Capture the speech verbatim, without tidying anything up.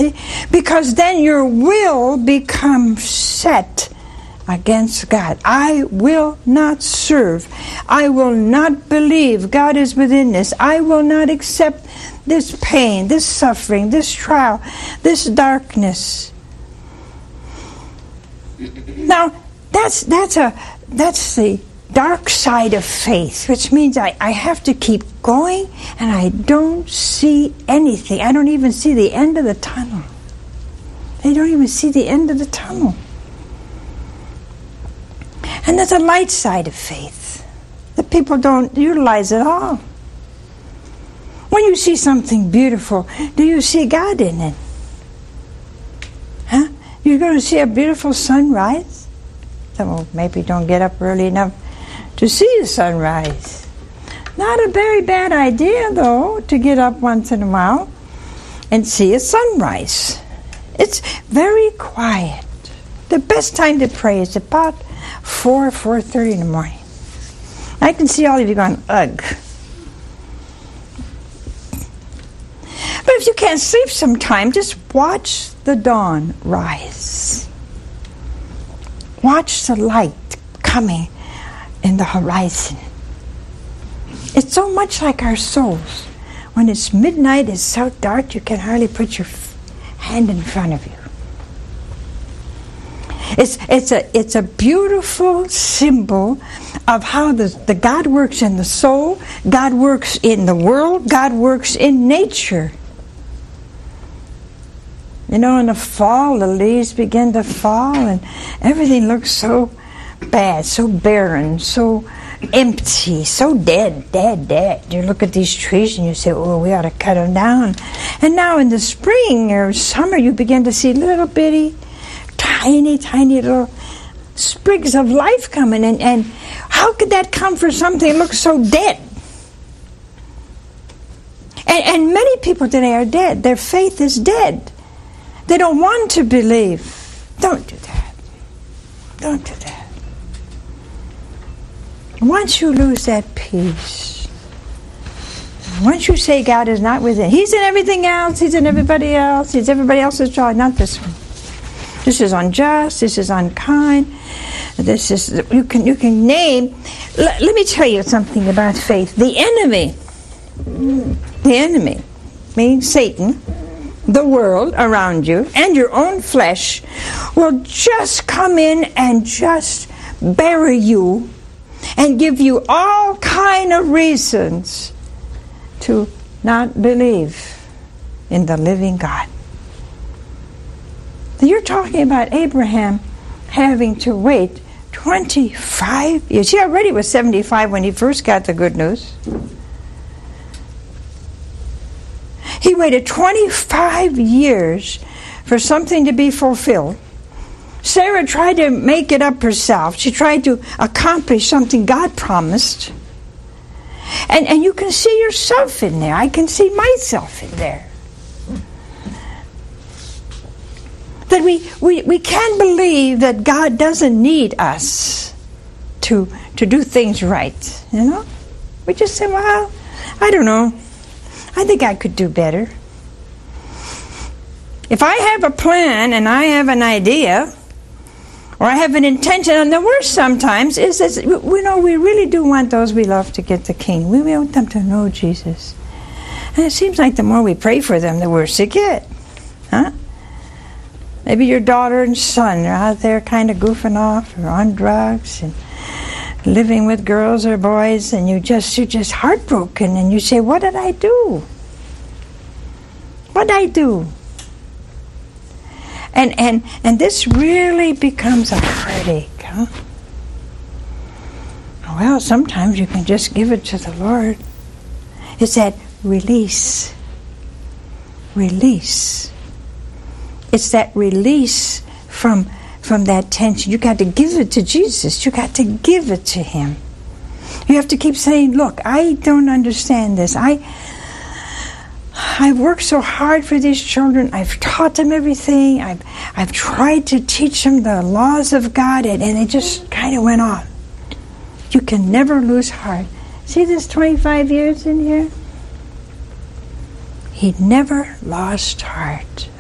See? Because then your will becomes set against God. I will not serve. I will not believe God is within this. I will not accept this pain, this suffering, this trial, this darkness. Now, that's that's a that's the dark side of faith, which means I, I have to keep going and I don't see anything. I don't even see the end of the tunnel. I don't even see the end of the tunnel. And there's a light side of faith that people don't utilize at all. When you see something beautiful, do you see God in it? Huh? You're going to see a beautiful sunrise? So maybe don't get up early enough to see the sunrise. Not a very bad idea, though, to get up once in a while and see a sunrise. It's very quiet. The best time to pray is about four, four thirty in the morning. I can see all of you going, ugh. But if you can't sleep sometime, just watch the dawn rise. Watch the light coming in the horizon. It's so much like our souls. When it's midnight, it's so dark you can hardly put your hand in front of you. It's it's a it's a beautiful symbol of how the, the God works in the soul, God works in the world, God works in nature. You know, in the fall, the leaves begin to fall, and everything looks so bad, so barren, so empty, so dead, dead, dead. You look at these trees and you say, oh, we ought to cut them down. And now in the spring or summer, you begin to see little bitty, tiny, tiny little sprigs of life coming. And, and how could that come for something that looks so dead? And, and many people today are dead. Their faith is dead. They don't want to believe. Don't do that. Don't do that. Once you lose that peace, once you say God is not within, He's in everything else, He's in everybody else, He's everybody else's joy, not this one. This is unjust, this is unkind, this is, you can you can name, let, let me tell you something about faith. The enemy, the enemy, meaning Satan, the world around you, and your own flesh, will just come in and just bury you and give you all kind of reasons to not believe in the living God. You're talking about Abraham having to wait twenty-five years. He already was seventy-five when he first got the good news. He waited twenty-five years for something to be fulfilled. Sarah tried to make it up herself. She tried to accomplish something God promised. And, and you can see yourself in there. I can see myself in there. That we, we, we can't believe that God doesn't need us to, to do things right. You know? We just say, well, I don't know. I think I could do better. If I have a plan and I have an idea, or I have an intention, and the worst sometimes is that, you know, we really do want those we love to get the King. We want them to know Jesus. And it seems like the more we pray for them, the worse they get. Huh? Maybe your daughter and son are out there kind of goofing off or on drugs and living with girls or boys, and you just, you're just heartbroken, and you say, what did I do? What did I do? And and and this really becomes a heartache, huh? Well, sometimes you can just give it to the Lord. It's that release. Release. It's that release from from that tension. You got to give it to Jesus. You got to give it to Him. You have to keep saying, look, I don't understand this. I I've worked so hard for these children. I've taught them everything. I've I've tried to teach them the laws of God, and, and it just kind of went on. You can never lose heart. See this twenty-five years in here? He never lost heart.